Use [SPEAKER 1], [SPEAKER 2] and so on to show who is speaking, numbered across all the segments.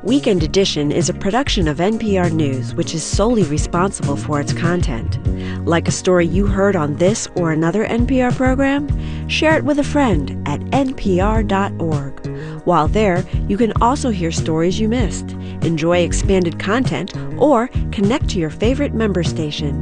[SPEAKER 1] Weekend Edition is a production of NPR News, which is solely responsible for its content. Like a story you heard on this or another NPR program? Share it with a friend at npr.org. While there, you can also hear stories you missed, enjoy expanded content, or connect to your favorite member station.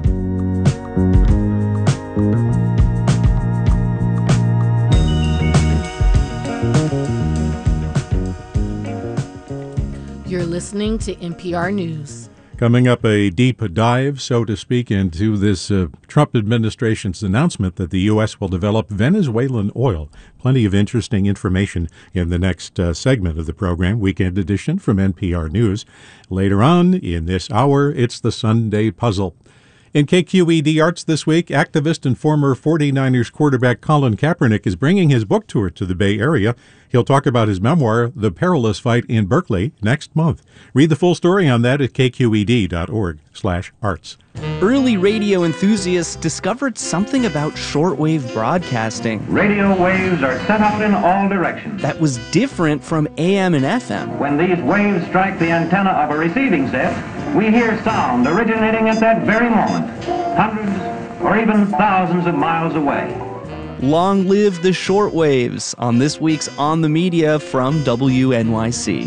[SPEAKER 2] You're listening to NPR News.
[SPEAKER 3] Coming up, a deep dive, so to speak, into this Trump administration's announcement that the U.S. will develop Venezuelan oil. Plenty of interesting information in the next segment of the program, Weekend Edition from NPR News. Later on in this hour, it's the Sunday Puzzle. In KQED Arts this week, activist and former 49ers quarterback Colin Kaepernick is bringing his book tour to the Bay Area. He'll talk about his memoir, The Perilous Fight in Berkeley, next month. Read the full story on that at kqed.org/arts.
[SPEAKER 4] Early radio enthusiasts discovered something about shortwave broadcasting.
[SPEAKER 5] Radio waves are sent out in all directions.
[SPEAKER 4] That was different from AM and FM.
[SPEAKER 5] When these waves strike the antenna of a receiving set, we hear sound originating at that very moment, hundreds or even thousands of miles away.
[SPEAKER 4] Long live the shortwaves on this week's On the Media from WNYC.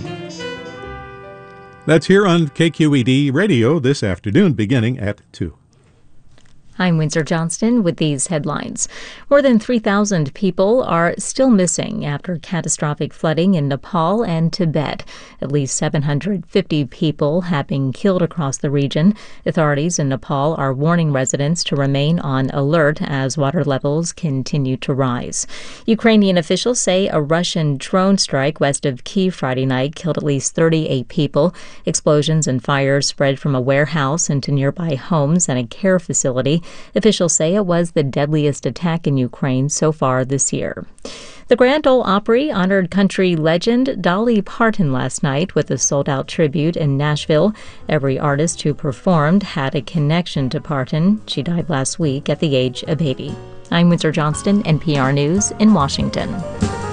[SPEAKER 3] That's here on KQED Radio this afternoon, beginning at 2.
[SPEAKER 6] I'm Windsor Johnston with these headlines. More than 3,000 people are still missing after catastrophic flooding in Nepal and Tibet. At least 750 people have been killed across the region. Authorities in Nepal are warning residents to remain on alert as water levels continue to rise. Ukrainian officials say a Russian drone strike west of Kyiv Friday night killed at least 38 people. Explosions and fires spread from a warehouse into nearby homes and a care facility. Officials say it was the deadliest attack in Ukraine so far this year. The Grand Ole Opry honored country legend Dolly Parton last night with a sold-out tribute in Nashville. Every artist who performed had a connection to Parton. She died last week at the age of 80. I'm Windsor Johnston, NPR News in Washington.